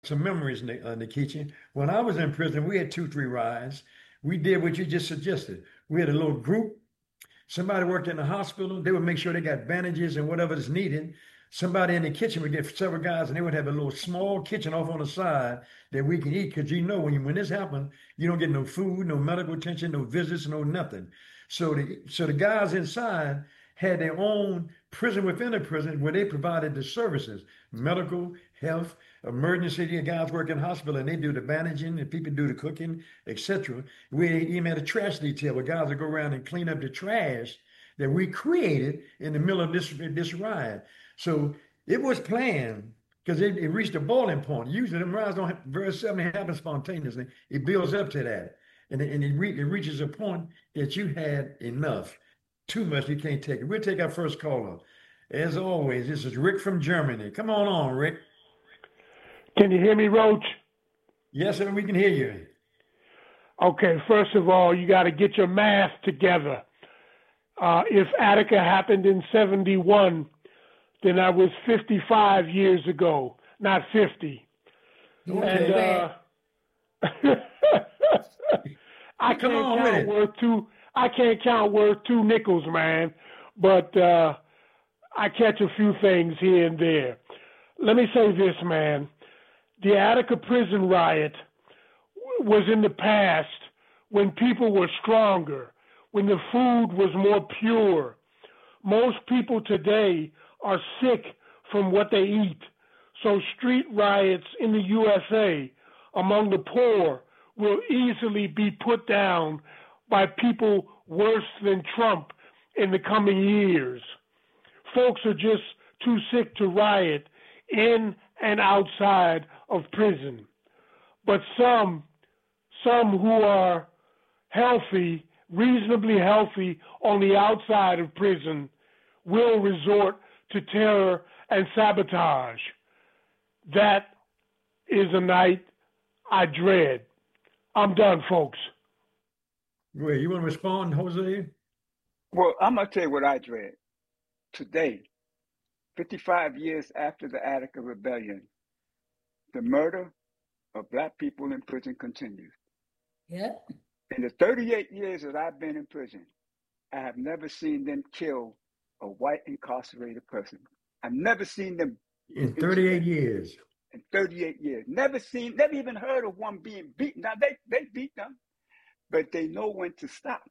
some memories, Nikichi. When I was in prison, we had two, three rides. We did what you just suggested. We had a little group. Somebody worked in the hospital. They would make sure they got bandages and whatever is needed. Somebody in the kitchen would get several guys, and they would have a little small kitchen off on the side that we can eat. Because when this happened, you don't get no food, no medical attention, no visits, no nothing. So the guys inside had their own prison within a prison where they provided the services, medical, health, emergency. The guys work in hospital and they do the bandaging, and people do the cooking, etc. We even had a trash detail where guys would go around and clean up the trash that we created in the middle of this ride. So it was planned because it reached a boiling point. Usually, them rides don't very seldom happen spontaneously. It builds up to that, and it reaches a point that you had enough. Too much, you can't take it. We'll take our first caller. As always, this is Rick from Germany. Come on, Rick. Can you hear me, Roach? Yes, sir, we can hear you. Okay, first of all, you got to get your math together. If Attica happened in 71, then I was 55 years ago, not 50. Okay. And I Come can't on with count it. worth two nickels, man. But I catch a few things here and there. Let me say this, man. The Attica prison riot was in the past when people were stronger, when the food was more pure. Most people today are sick from what they eat. So street riots in the USA among the poor will easily be put down by people worse than Trump in the coming years. Folks are just too sick to riot in and outside of prison. But some who are healthy, reasonably healthy on the outside of prison will resort to terror and sabotage. That is a night I dread. I'm done, folks. Wait, you want to respond, Jose? Well, I'm going to tell you what I dread. Today, 55 years after the Attica Rebellion, the murder of Black people in prison continues. Yep. In the 38 years that I've been in prison, I have never seen them kill a white incarcerated person. I've never seen them. In 38 years. In 38 years. Never even heard of one being beaten. Now, they beat them, but they know when to stop.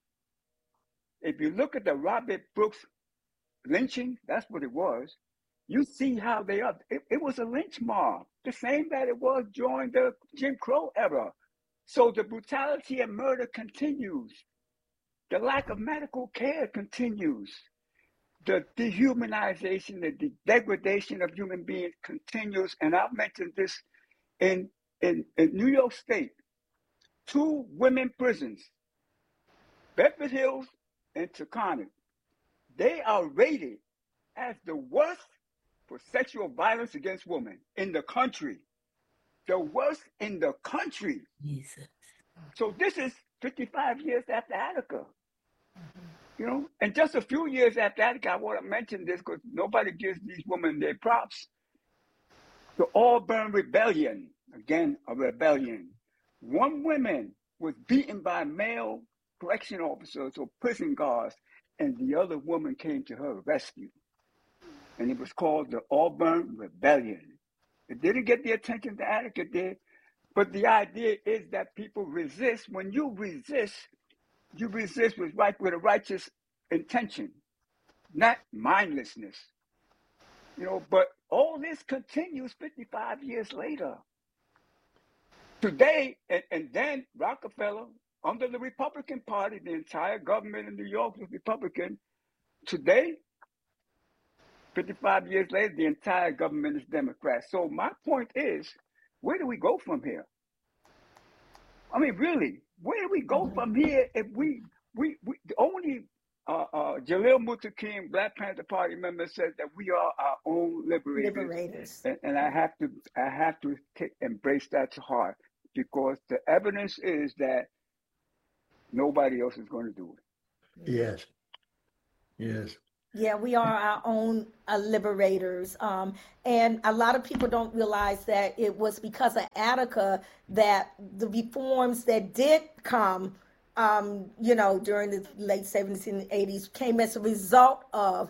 If you look at the Robert Brooks lynching, that's what it was. You see how they are. It was a lynch mob, the same that it was during the Jim Crow era. So the brutality and murder continues. The lack of medical care continues. The dehumanization, the degradation of human beings continues. And I've mentioned this in New York State, 2 women prisons, Bedford Hills and Taconic. They are rated as the worst for sexual violence against women in the country. The worst in the country. Jesus. So this is 55 years after Attica. You know, and just a few years after Attica, I want to mention this because nobody gives these women their props. The Auburn Rebellion, again, a rebellion. 1 woman was beaten by male correction officers or prison guards, and the other woman came to her rescue. And it was called the Auburn Rebellion. It didn't get the attention that Attica did, but the idea is that people resist. When you resist with a righteous intention, not mindlessness. You know, but all this continues 55 years later. Today, and then Rockefeller, under the Republican Party, the entire government in New York was Republican. Today, 55 years later, the entire government is Democrat. So my point is, where do we go from here? I mean, really, where do we go from here if we only Jalil Muttaqin, Black Panther Party member, said that we are our own liberators. And I have to embrace that to heart, because the evidence is that nobody else is going to do it. Yes. Yes. Yeah, we are our own liberators. And a lot of people don't realize that it was because of Attica that the reforms that did come, during the late 70s and 80s came as a result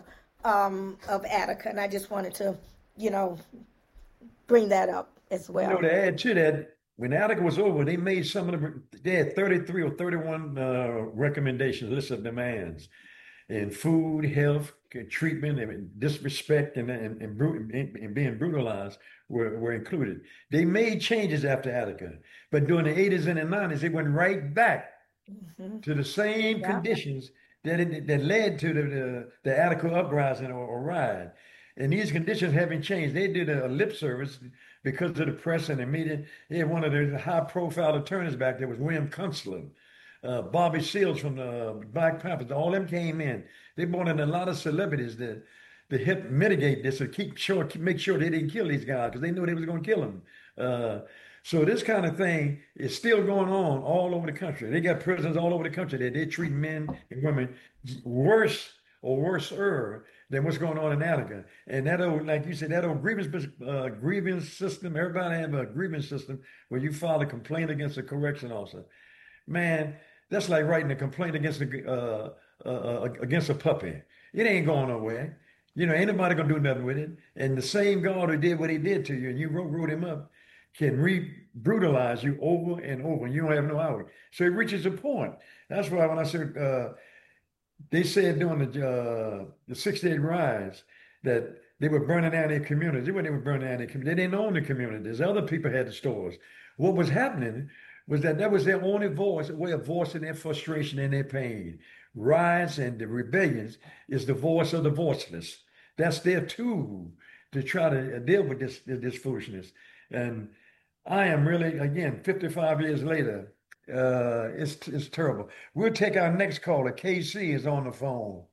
of Attica. And I just wanted to, you know, bring that up as well. To add to that, when Attica was over, they made some of the, they had 33 or 31 recommendations, list of demands in food, health, treatment, and disrespect, and being brutalized were included. They made changes after Attica, but during the 80s and the 90s, they went right back to the same Yeah. conditions that led to the Attica uprising or riot. And these conditions haven't changed. They did a lip service because of the press and the media. They had one of the high-profile attorneys back there was William Kunstler, Bobby Seals from the Black Panthers. All them came in. They brought in a lot of celebrities to help mitigate this and make sure they didn't kill these guys because they knew they was going to kill them. So this kind of thing is still going on all over the country. They got prisons all over the country that they treat men and women worse or worser than what's going on in Attica. And that old, like you said, that old grievance system. Everybody have a grievance system where you file a complaint against a correction officer. Man, that's like writing a complaint against a puppy. It ain't going nowhere. Ain't nobody gonna do nothing with it. And the same God who did what he did to you, and you wrote him up, can brutalize you over and over, and you don't have no hour. So it reaches a point. That's why when I said they said during the 6 Day Rise that they were burning down their communities. When they were burning down their communities, they didn't own the communities. Other people had the stores. What was happening was that was their only voice, a way of voicing their frustration and their pain. Riots and the rebellions is the voice of the voiceless. That's their tool to try to deal with this foolishness. And I am really, again, 55 years later, it's terrible. We'll take our next caller. KC is on the phone.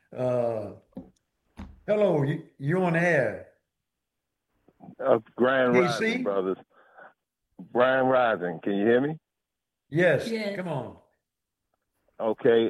Hello, you on the air. Grand KC? Rising, brothers. Grand Rising, can you hear me? Yes, Yes. come on. Okay.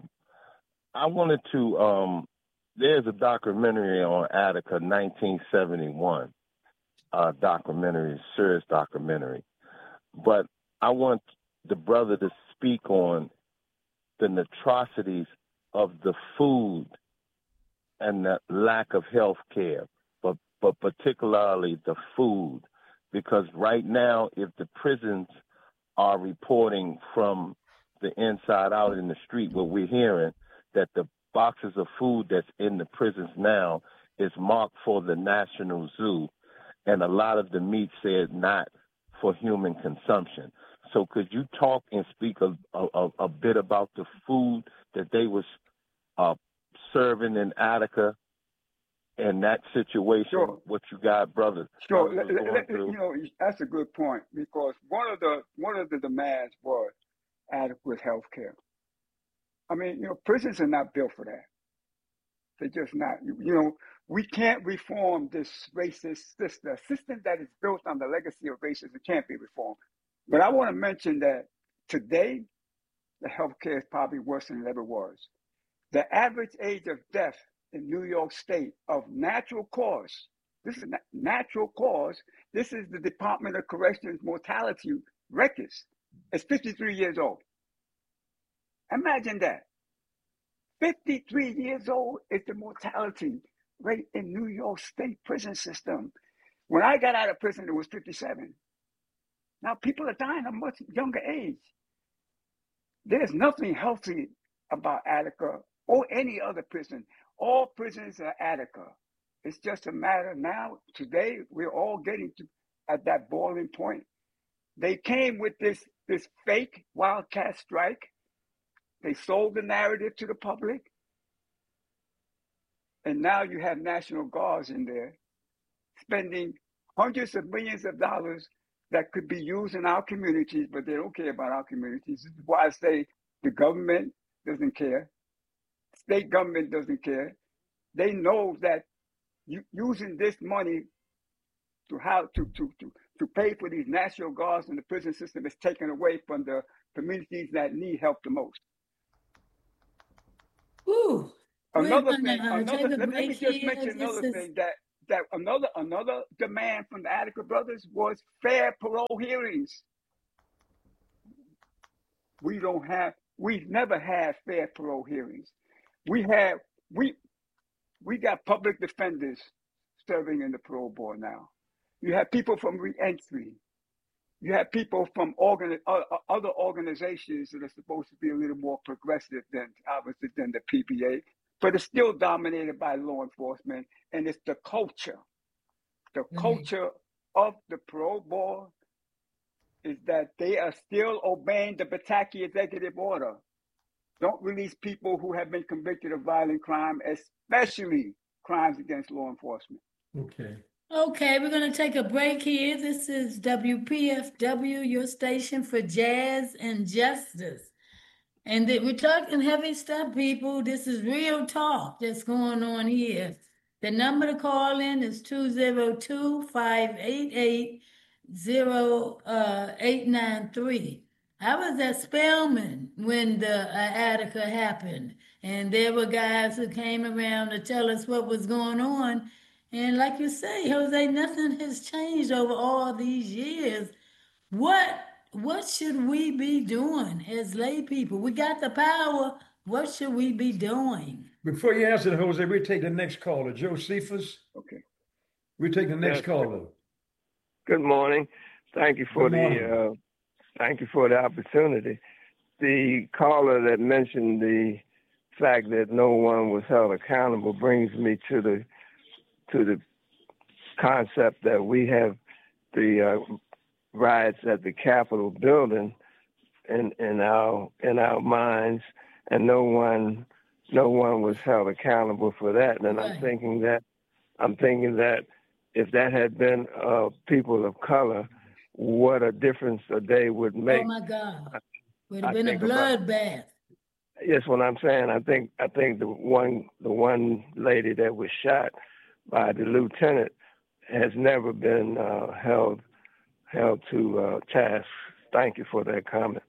I wanted to, there's a documentary on Attica, 1971. Documentary, serious documentary. But I want the brother to speak on the atrocities of the food and the lack of health care, but particularly the food. Because right now, if the prisons are reporting from the inside out in the street, what we're hearing, that the boxes of food that's in the prisons now is marked for the National Zoo, and a lot of the meat said not for human consumption. So could you talk and speak a bit about the food that they was serving in Attica and that situation? Sure. What you got, brother? Sure. brothers was going through? That's a good point because one of the demands was adequate health care. I mean, prisons are not built for that. They're just not. We can't reform this racist system. A system that is built on the legacy of racism can't be reformed. But I want to mention that today, the healthcare is probably worse than it ever was. The average age of death in New York State of natural cause, this is natural cause, this is the Department of Corrections mortality records, it's 53 years old. Imagine that. 53 years old is the mortality rate in New York State prison system. When I got out of prison, it was 57. Now people are dying at a much younger age. There's nothing healthy about Attica or any other prison. All prisons are Attica. It's just a matter now, today, we're all getting at that boiling point. They came with this fake wildcat strike. They sold the narrative to the public. And now you have National Guards in there spending hundreds of millions of dollars that could be used in our communities, but they don't care about our communities. This is why I say the government doesn't care. State government doesn't care. They know that using this money to pay for these National Guards in the prison system is taken away from the communities that need help the most. Ooh. Another We're thing, gonna take a let break me just here. mention This another is thing that another demand from the Attica brothers was fair parole hearings. We've never had fair parole hearings. We got public defenders serving in the parole board now. You have people from reentry. You have people from other organizations that are supposed to be a little more progressive than obviously than the PBA, but it's still dominated by law enforcement, and it's the culture. The culture of the parole board is that they are still obeying the Pataki executive order. Don't release people who have been convicted of violent crime, especially crimes against law enforcement. Okay, we're going to take a break here. This is WPFW, your station for jazz and justice. And we're talking heavy stuff, people. This is real talk that's going on here. The number to call in is 202-588-0893. I was at Spelman when the Attica happened, and there were guys who came around to tell us what was going on. And like you say, Jose, nothing has changed over all these years. What should we be doing as lay people? We got the power. What should we be doing? Before you answer, Jose, we take the next caller, Joe Cephas. Okay. We take the next caller. Good morning. Thank you for the opportunity. The caller that mentioned the fact that no one was held accountable brings me to the concept that we have the riots at the Capitol building in our minds, and no one was held accountable for that. And I'm thinking that if that had been people of color, what a difference a day would make. Oh my God, would have been a bloodbath. Yes, what I'm saying, I think the one lady that was shot by the lieutenant has never been held to task. Thank you for that comment.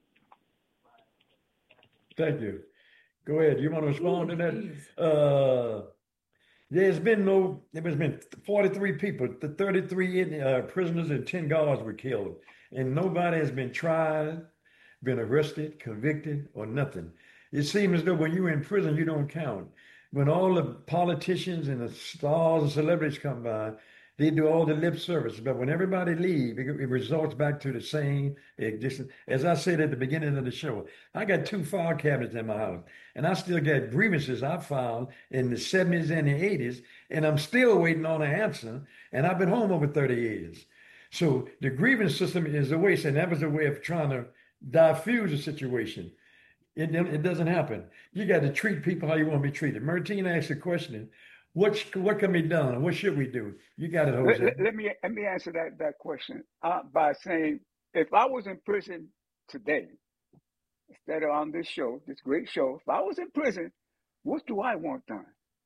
Thank you. Go ahead. You want to respond to that? There's been 43 people, the 33 prisoners and 10 guards were killed, and nobody has been tried, been arrested, convicted, or nothing. It seems as though when you're in prison, you don't count. When all the politicians and the stars and celebrities come by, they do all the lip service. But when everybody leaves, it results back to the same existence. As I said at the beginning of the show, I got 2 file cabinets in my house, and I still got grievances I filed in the 70s and the 80s, and I'm still waiting on an answer, and I've been home over 30 years. So the grievance system is a waste, and that was a way of trying to diffuse the situation. It doesn't happen. You got to treat people how you want to be treated. Martina asked the question, what can be done? What should we do? You got it, Jose. Let me answer that question by saying, if I was in prison today, instead of on this show, this great show, if I was in prison, what do I want done?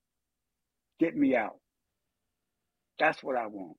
Get me out. That's what I want.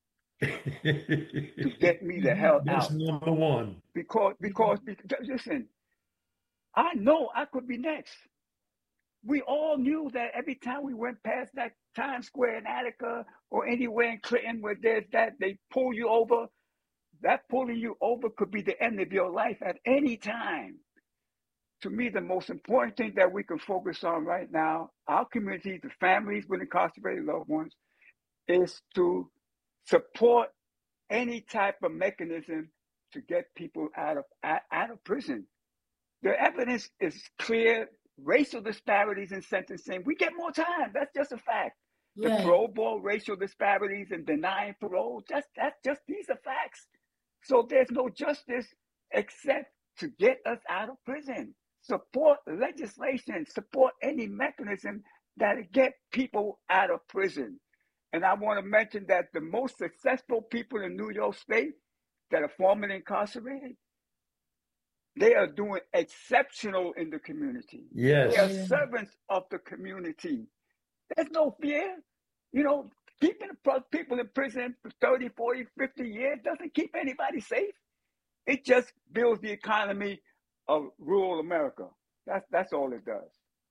To get me the hell out. That's number one. Because listen, I know I could be next. We all knew that every time we went past that Times Square in Attica or anywhere in Clinton where there's that, they pull you over. That pulling you over could be the end of your life at any time. To me, the most important thing that we can focus on right now, our community, the families with incarcerated loved ones, is to support any type of mechanism to get people out of prison. The evidence is clear. Racial disparities in sentencing, we get more time. That's just a fact. Right. The parole board, racial disparities and denying parole, these are facts. So there's no justice except to get us out of prison. Support legislation, support any mechanism that'll get people out of prison. And I want to mention that the most successful people in New York State that are formerly incarcerated, they are doing exceptional in the community. Yes. They are servants of the community. There's no fear. Keeping people in prison for 30, 40, 50 years doesn't keep anybody safe. It just builds the economy of rural America. That's all it does.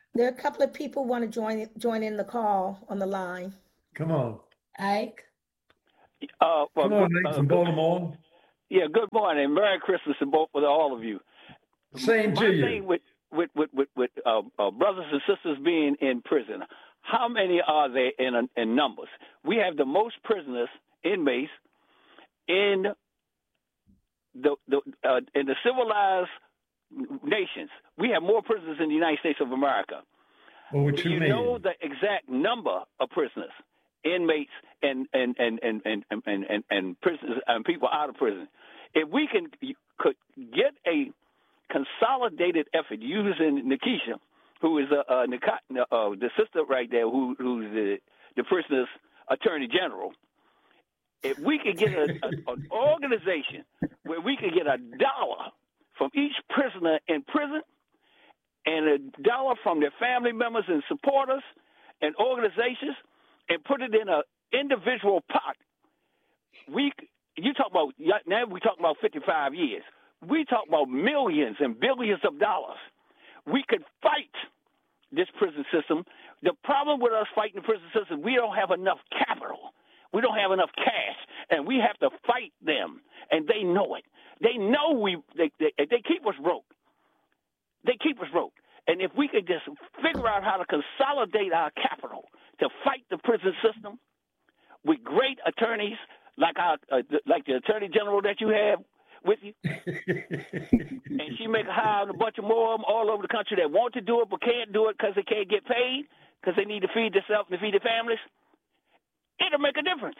There are a couple of people want to join in the call on the line. Come on. Ike. Come on, Nate from Baltimore. Yeah, good morning. Merry Christmas to both with all of you. Same to you. My thing with brothers and sisters being in prison, how many are there in numbers? We have the most prisoners, inmates, in the civilized nations. We have more prisoners in the United States of America. Over 2 million. Know the exact number of prisoners, inmates, and prisoners and people out of prison. If we could get a consolidated effort using Nikisha, who is the sister right there, who's the prisoner's attorney general. If we could get an organization where we could get $1 from each prisoner in prison and $1 from their family members and supporters and organizations, and put it in an individual pot, you talk about, now we talk about 55 years. We talk about millions and billions of dollars. We could fight this prison system. The problem with us fighting the prison system, we don't have enough capital. We don't have enough cash, and we have to fight them, and they know it. They know they keep us broke. They keep us broke. And if we could just figure out how to consolidate our capital to fight the prison system with great attorneys like the attorney general that you have with you, and she make hire a bunch of more of them all over the country that want to do it but can't do it because they can't get paid because they need to feed themselves and feed their families, it'll make a difference.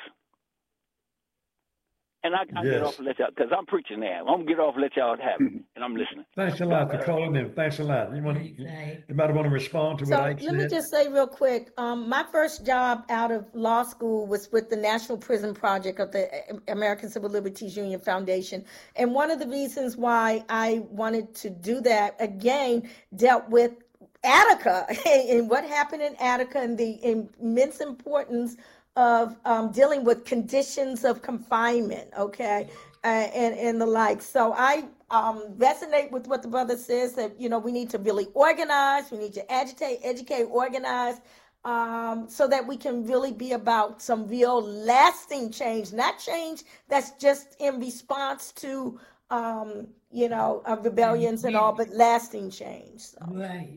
And I get off and let y'all, because I'm preaching now. I'm going to get off and let y'all have it, and I'm listening. Thanks a lot for calling in. Thanks a lot. You might want to respond to what I said. Let me just say real quick, my first job out of law school was with the National Prison Project of the American Civil Liberties Union Foundation. And one of the reasons why I wanted to do that, again, dealt with Attica and what happened in Attica and the immense importance of dealing with conditions of confinement, okay, and the like. So I resonate with what the brother says, that, we need to really organize, we need to agitate, educate, organize, so that we can really be about some real lasting change, not change that's just in response to, rebellions and all, but lasting change. So. Right.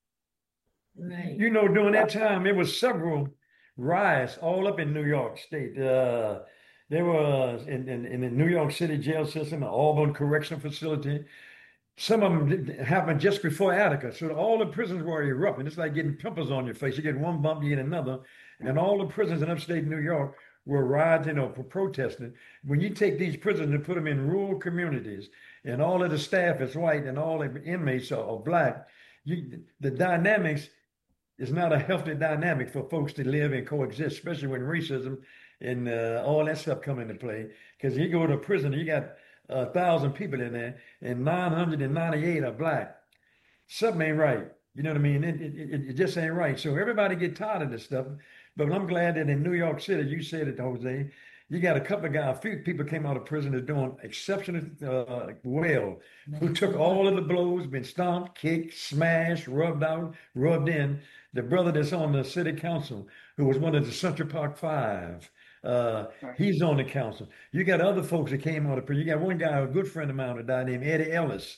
During that time, it was several riots all up in New York State. There was in the New York City jail system, the Auburn Correctional Facility. Some of them happened just before Attica. So all the prisons were erupting. It's like getting pimples on your face. You get one bump, you get another. And all the prisons in upstate New York were rioting or protesting. When you take these prisoners and put them in rural communities, and all of the staff is white and all the inmates are black, the dynamics is not a healthy dynamic for folks to live and coexist, especially when racism and all that stuff come into play. Because you go to a prison, you got 1,000 people in there, and 998 are black. Something ain't right. You know what I mean? It just ain't right. So everybody get tired of this stuff. But I'm glad that in New York City, you said it, Jose, you got a few people came out of prison that's doing exceptionally well, who took all of the blows, been stomped, kicked, smashed, rubbed out, rubbed in. The brother that's on the city council, who was one of the Central Park Five, he's on the council. You got other folks that came out of prison. You got one guy, a good friend of mine, a guy named Eddie Ellis.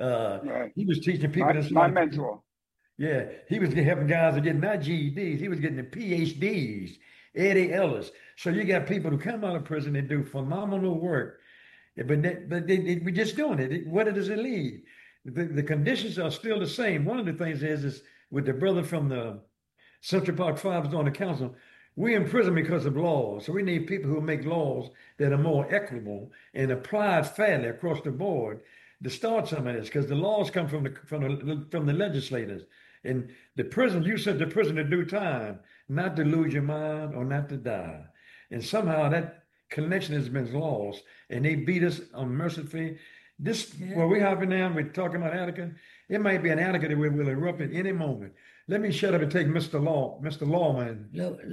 He was teaching people. My mentor. Yeah, he was helping guys to get not GEDs, he was getting the PhDs. Eddie Ellis. So you got people who come out of prison and do phenomenal work, but we're just doing it. Where does it lead? The conditions are still the same. One of the things is with the brother from the Central Park Five on the council, we're in prison because of laws. So we need people who make laws that are more equitable and applied fairly across the board to start some of this, because the laws come from the legislators. And the prison, you sent to prison to do time, not to lose your mind or not to die. And somehow that connection has been lost, and they beat us unmercifully. Where we have now, we're talking about Attica. It might be an Attica that will erupt at any moment. Let me shut up and take Mr. Lawman.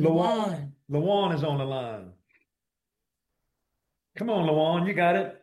Lawan is on the line. Come on, Lawan, you got it.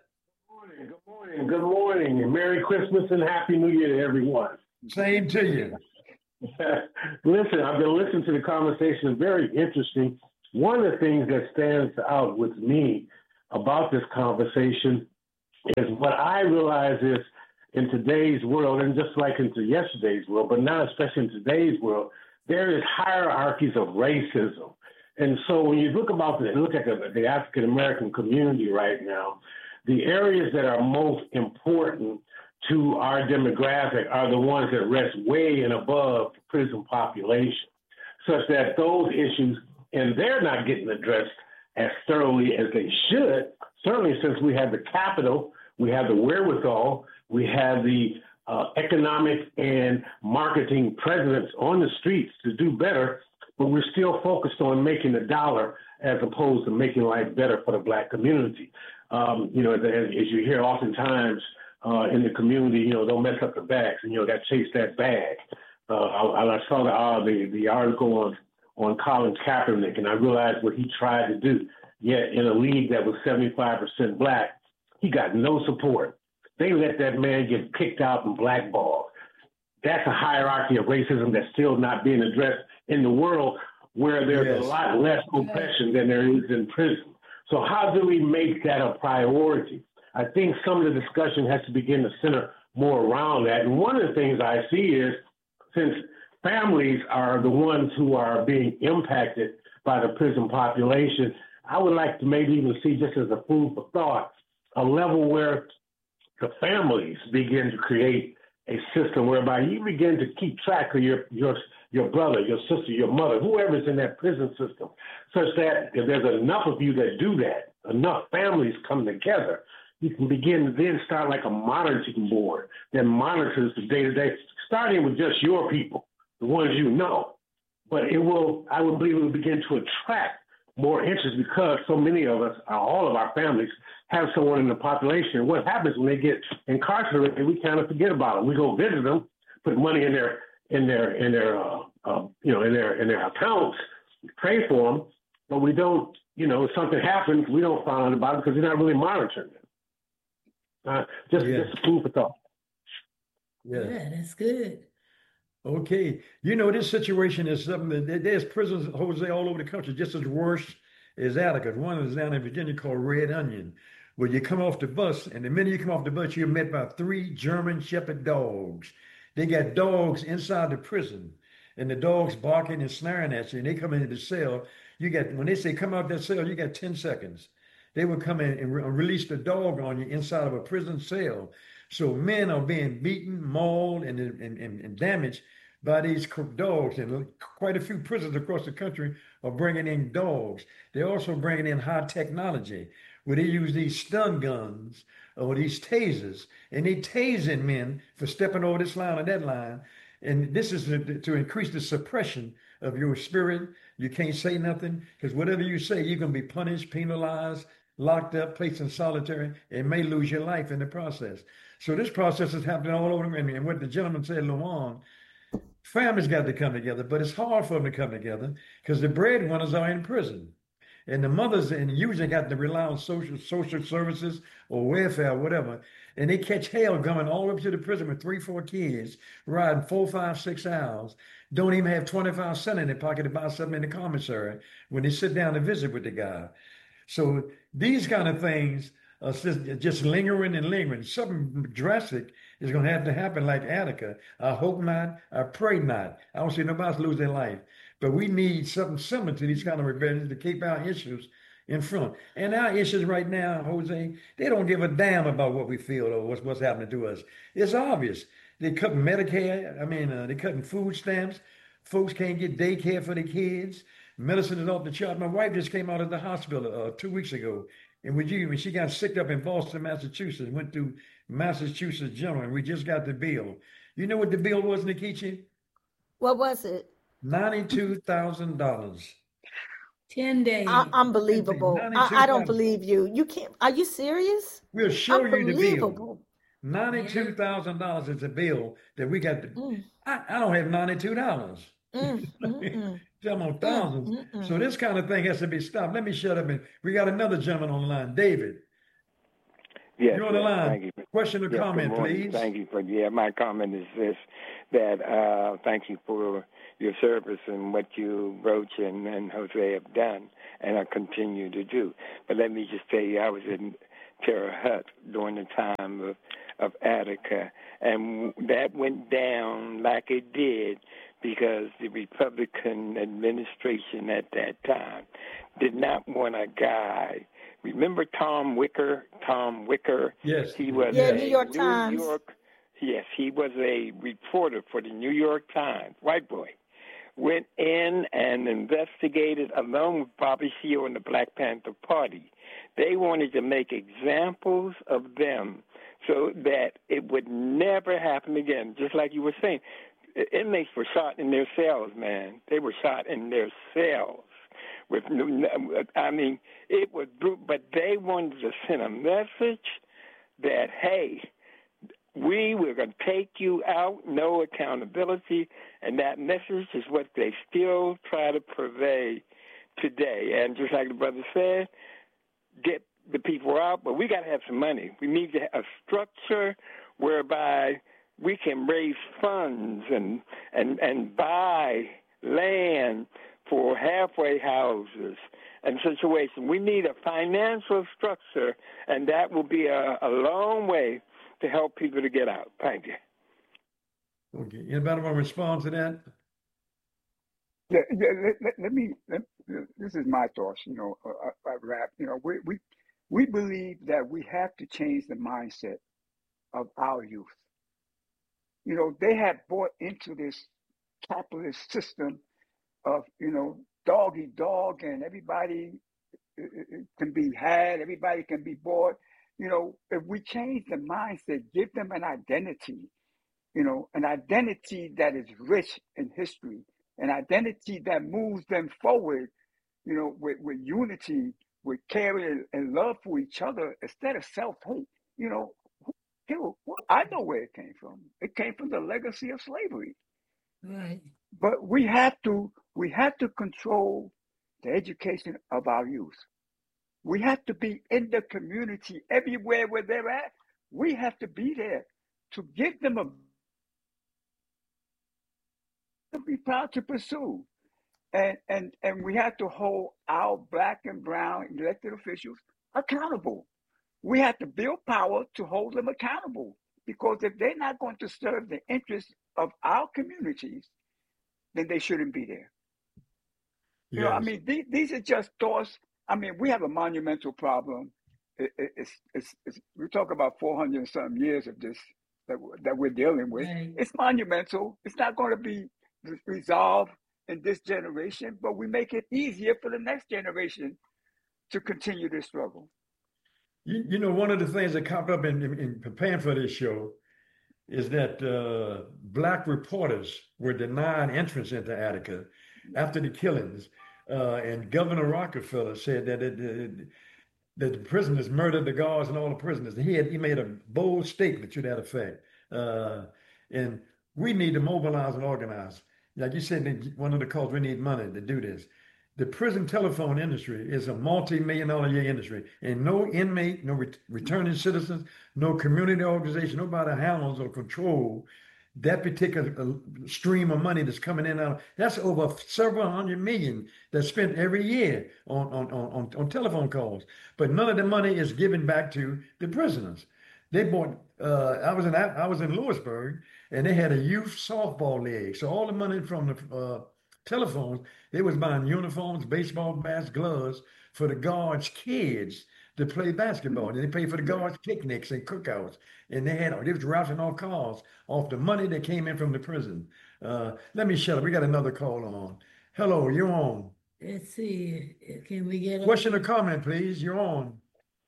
Good morning, and Merry Christmas and Happy New Year to everyone. Same to you. Listen, I've been listening to the conversation. Very interesting. One of the things that stands out with me about this conversation is what I realize is in today's world, and just like into yesterday's world, but not especially in today's world, there is hierarchies of racism. And so when you look at the African American community right now, the areas that are most important to our demographic are the ones that rest way and above the prison population, such that those issues, and they're not getting addressed as thoroughly as they should, certainly since we have the capital, we have the wherewithal, we have the economic and marketing presence on the streets to do better, but we're still focused on making a dollar as opposed to making life better for the Black community. As you hear oftentimes in the community, don't mess up the bags, and got to chase that bag. I saw the article on Colin Kaepernick, and I realized what he tried to do. Yet in a league that was 75% Black, he got no support. They let that man get kicked out and blackballed. That's a hierarchy of racism that's still not being addressed in the world where there's a lot less oppression than there is in prison. So how do we make that a priority? I think some of the discussion has to begin to center more around that. And one of the things I see is, since families are the ones who are being impacted by the prison population, I would like to maybe even see, just as a food for thought, a level where the families begin to create a system whereby you begin to keep track of your brother, your sister, your mother, whoever's in that prison system, such that if there's enough of you that do that, enough families come together, you can begin to then start like a monitoring board that monitors the day-to-day, starting with just your people, the ones you know. But I would believe it will begin to attract more interest because so many of us, all of our families, have someone in the population. What happens when they get incarcerated, we kind of forget about them. We go visit them, put money in their accounts, pray for them, but we don't, if something happens, we don't find out about it because we're not really monitoring them. Just food for thought. Yeah, that's good. Okay. This situation is something that there's prisons, Jose, all over the country, just as worse as Attica. One is down in Virginia called Red Onion, where you come off the bus, and the minute you come off the bus, you're met by 3 German Shepherd dogs. They got dogs inside the prison, and the dogs barking and snaring at you, and they come into the cell. When they say come out that cell, you got 10 seconds. They will come in and release the dog on you inside of a prison cell. So men are being beaten, mauled, and damaged by these dogs. And quite a few prisons across the country are bringing in dogs. They're also bringing in high technology where they use these stun guns or these tasers, and they tasing men for stepping over this line or that line. And this is to increase the suppression of your spirit. You can't say nothing because whatever you say, you're going to be punished, penalized, locked up, placed in solitary, and may lose your life in the process. So this process is happening all over. And what the gentleman said, Luan, families got to come together, but it's hard for them to come together because the breadwinners are in prison. And the mothers usually got to rely on social services or welfare or whatever. And they catch hell coming all up to the prison with 3, 4 kids, riding 4, 5, 6 hours, don't even have 25 cents in their pocket to buy something in the commissary when they sit down to visit with the guy. So these kind of things are just lingering and lingering. Something drastic is going to have to happen like Attica. I hope not. I pray not. I don't see nobody else lose their life. But we need something similar to these kind of rebellions to keep our issues in front. And our issues right now, Jose, they don't give a damn about what we feel or what's happening to us. It's obvious. They're cutting Medicare. they're cutting food stamps. Folks can't get daycare for their kids. Medicine is off the chart. My wife just came out of the hospital 2 weeks ago. And when she got sick up in Boston, Massachusetts, went through Massachusetts General, and we just got the bill. You know what the bill was, Nikichi? What was it? $92,000. 10 days. Unbelievable. I don't believe you. You can't. Are you serious? We'll show you the bill. $92,000 is a bill that we got. I don't have $92. I'm on thousands. So this kind of thing has to be stopped. Let me shut up. We got another gentleman on the line, David. Yes, You're on the line. thank you. Question or Yes, comment, good morning. please. Thank you for, my comment is this, that thank you for your service and what you, Roach and Jose, have done and are continue to do. But let me just tell you, I was in Terre Haute during the time of Attica, and that went down like it did because the Republican administration at that time did not want a guy. Remember Tom Wicker? Yes. He was New York Times. Yes, he was a reporter for the New York Times, white boy. Went in and investigated along with Bobby Seale and the Black Panther Party. They wanted to make examples of them so that it would never happen again, just like you were saying. Inmates were shot in their cells, man. They were shot in their cells. It was brutal, but they wanted to send a message that, hey, we were going to take you out, no accountability, and that message is what they still try to purvey today. And just like the brother said, get the people out, but we got to have some money. We need to have a structure whereby we can raise funds and buy land for halfway houses and situations. We need a financial structure, and that will be a long way to help people to get out. Thank you. Okay. Anybody want to respond to that? This is my thoughts, Rap. We believe that we have to change the mindset of our youth. They have bought into this capitalist system of, dog eat dog, and everybody can be had, everybody can be bought. If we change the mindset, give them an identity, an identity that is rich in history, an identity that moves them forward, with unity, with care and love for each other instead of self-hate. I know where it came from. It came from the legacy of slavery. Right. But we have to control the education of our youth. We have to be in the community everywhere where they're at. We have to be there to give them to be proud to pursue. And we have to hold our black and brown elected officials accountable. We have to build power to hold them accountable, because if they're not going to serve the interests of our communities, then they shouldn't be there. Yes. These are just thoughts. We have a monumental problem. We talk about 400 and some years of this that we're dealing with. Right. It's monumental. It's not going to be resolved in this generation, but we make it easier for the next generation to continue this struggle. One of the things that popped up in preparing for this show is that black reporters were denied entrance into Attica after the killings. And Governor Rockefeller said that the prisoners murdered the guards and all the prisoners. He made a bold statement to that effect. And we need to mobilize and organize. Like you said, one of the calls, we need money to do this. The prison telephone industry is a multi-million-dollar a year industry, and no inmate, no returning citizens, no community organization, nobody handles or control that particular stream of money that's coming in and out. That's over several hundred million that's spent every year on telephone calls. But none of the money is given back to the prisoners. They bought. I was in Lewisburg, and they had a youth softball league. So all the money from the telephones, they was buying uniforms, baseball bats, gloves for the guards' kids to play basketball. And they paid for the guards' picnics and cookouts. And they was routing off cars off the money that came in from the prison. Let me shut up. We got another call on. Hello, you're on. Let's see. Can we get Question or comment, please? You're on.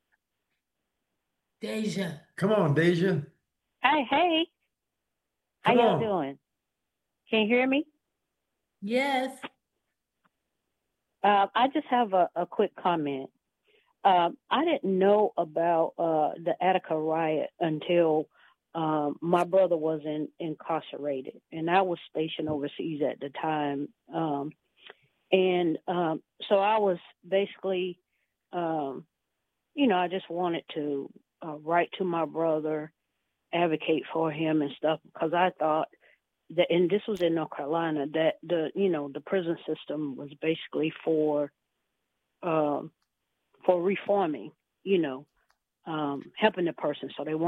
Deja? Come on, Deja. Hi, hey. How y'all doing? Can you hear me? Yes. I just have a quick comment. I didn't know about the Attica riot until my brother was incarcerated, and I was stationed overseas at the time. So I was basically, I just wanted to write to my brother, advocate for him and stuff, because I thought that, and this was in North Carolina, that the prison system was basically for reforming, helping the person, so they